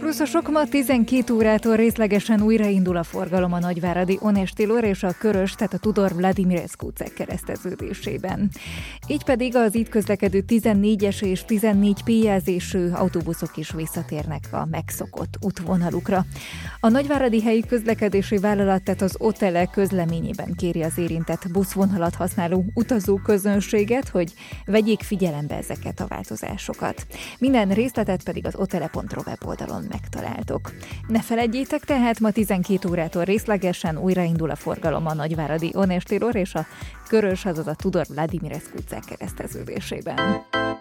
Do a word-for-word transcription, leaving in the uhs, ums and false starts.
Pluszosok, ma tizenkét órától részlegesen újraindul a forgalom a nagyváradi Onestélor és a Körös, tehát a Tudor Vladimirescu utcák kereszteződésében. Így pedig az itt közlekedő tizennégyes és tizennégy P jelzésű autóbuszok is visszatérnek a megszokott útvonalukra. A nagyváradi helyi közlekedési vállalat, tehát az Otele közleményében kéri az érintett buszvonalat használó utazóközönséget, hogy vegyék figyelembe ezeket a változásokat. Minden részletet pedig az otele pont ro weboldalon megtaláltok. Ne feledjétek tehát, ma tizenkét órától részlegesen újraindul a forgalom a nagyváradi Onestélor és a Körös, azaz a Tudor Vladimirescu utcák kereszteződésében.